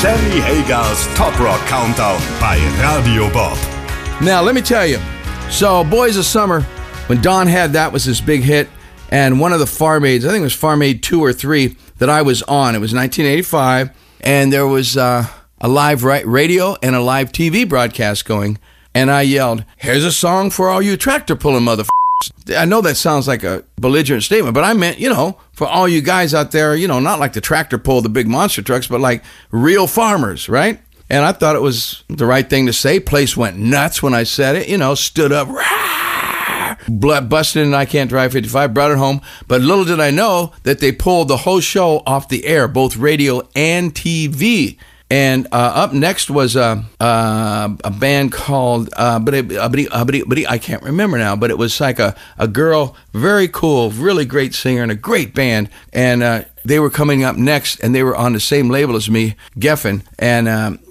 Sammy Hagers Top Rock Countdown bei Radio Bob. Now, let me tell you. So, Boys of Summer, when Don had that was his big hit, and one of the Farm Aids, I think it was Farm Aid 2 or 3 that I was on. It was 1985, and there was a live radio and a live TV broadcast going, and I yelled, "Here's a song for all you tractor pulling motherfuckers." I know that sounds like a belligerent statement, but I meant, for all you guys out there, not like the tractor pull, the big monster trucks, but like real farmers, right? And I thought it was the right thing to say. Place went nuts when I said it, stood up, rah, blood busted, and I Can't Drive 55, brought it home. But little did I know that they pulled the whole show off the air, both radio and TV. And up next was a band called, I can't remember now, but it was like a girl, very cool, really great singer and a great band. And they were coming up next, and they were on the same label as me, Geffen. And